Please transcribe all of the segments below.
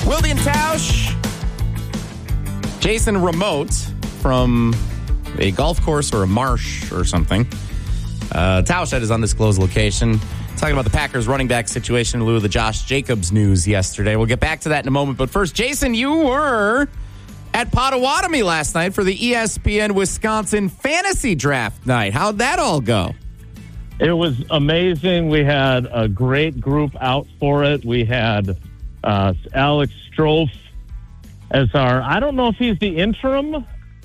Wildy and Tausch. Jason remote from a golf course or a marsh or something. Tausch at his undisclosed location. Talking about the Packers running back situation in lieu of the Josh Jacobs news yesterday. We'll get back to that in a moment. But first, Jason, you were at Potawatomi last night for the ESPN Wisconsin Fantasy Draft Night. How'd that all go? It was amazing. We had a great group out for it. We had Alex Strofe as I don't know if he's the interim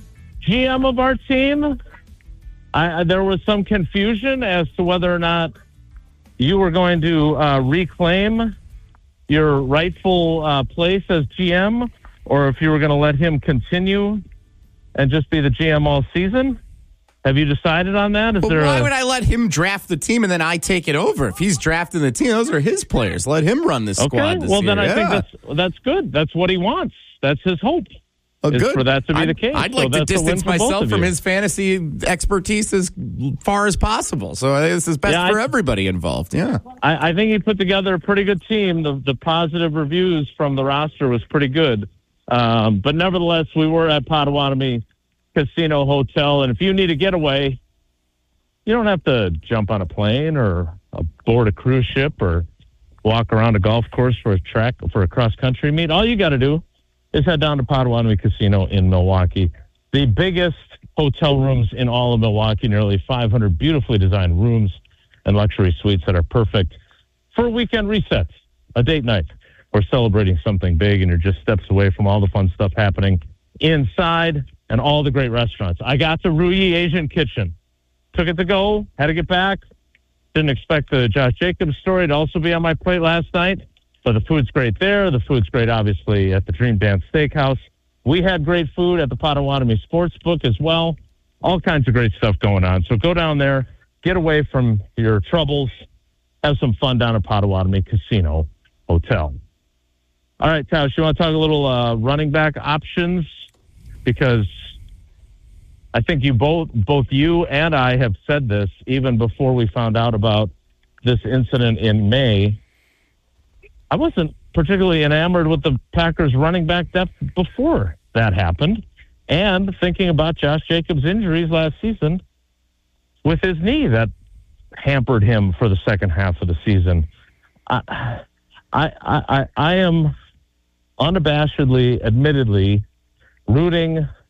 GM of our team. There was some confusion as to whether or not you were going to reclaim your rightful place as GM, or if you were going to let him continue and just be the GM all season. Have you decided on that? Why would I let him draft the team and then I take it over? If he's drafting the team, those are his players. Let him run this squad this year. Then I think that's good. That's what he wants. That's his hope. Good. For that to be the case. I'd like to distance myself from his fantasy expertise as far as possible. So I think this is best for everybody involved. Yeah, I think he put together a pretty good team. The positive reviews from the roster was pretty good. But nevertheless, we were at Potawatomi Casino Hotel, and if you need a getaway, you don't have to jump on a plane or board a cruise ship or walk around a golf course for a cross-country meet. All you got to do is head down to Potawatomi Casino in Milwaukee. The biggest hotel rooms in all of Milwaukee, nearly 500 beautifully designed rooms and luxury suites that are perfect for weekend resets, a date night, or celebrating something big, and you're just steps away from all the fun stuff happening inside and all the great restaurants. I got the Ruyi Asian Kitchen. Took it to go, had to get back. Didn't expect the Josh Jacobs story to also be on my plate last night. But the food's great there. The food's great, obviously, at the Dream Dance Steakhouse. We had great food at the Potawatomi Sportsbook as well. All kinds of great stuff going on. So go down there, get away from your troubles, have some fun down at Potawatomi Casino Hotel. All right, Tausch, you want to talk a little running back options? Because I think both you and I have said this even before we found out about this incident in May. I wasn't particularly enamored with the Packers running back depth before that happened. And thinking about Josh Jacobs' injuries last season with his knee that hampered him for the second half of the season. I am unabashedly, admittedly, rooting